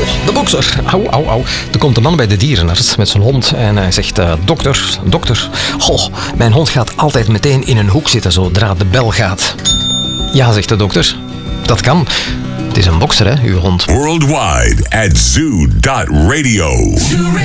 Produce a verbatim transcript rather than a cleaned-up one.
de bokser. Au, au, au. Er komt een man bij de dierenarts met zijn hond en hij zegt... Uh, dokter, dokter, goh, mijn hond gaat altijd meteen in een hoek zitten zodra de bel gaat. Ja, zegt de dokter. Dat kan. Het is een bokser, hè, uw hond. Worldwide at zoo dot radio.